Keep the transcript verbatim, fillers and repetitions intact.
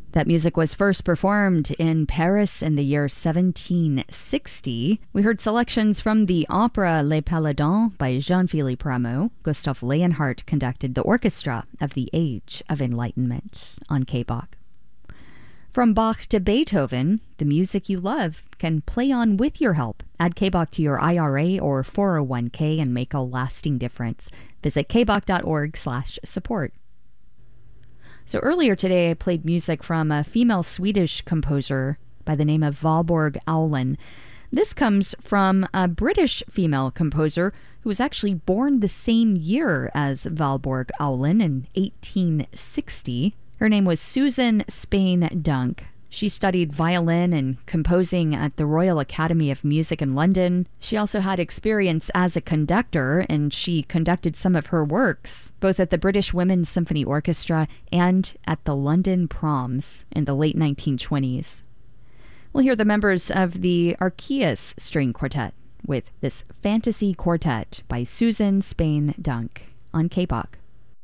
That music was first performed in Paris in the year seventeen sixty. We heard selections from the opera Les Paladins by Jean-Philippe Rameau. Gustav Leonhardt conducted the orchestra of the Age of Enlightenment on K B O C. From Bach to Beethoven, the music you love can play on with your help. Add K B O C to your I R A or four oh one k and make a lasting difference. Visit kboc.org slash support. So earlier today, I played music from a female Swedish composer by the name of Valborg Aulen. This comes from a British female composer who was actually born the same year as Valborg Aulen in eighteen sixty. Her name was Susan Spain Dunk. She studied violin and composing at the Royal Academy of Music in London. She also had experience as a conductor, and she conducted some of her works, both at the British Women's Symphony Orchestra and at the London Proms in the late nineteen twenties. We'll hear the members of the Arceus String Quartet with this Fantasy Quartet by Susan Spain Dunk on K B O C.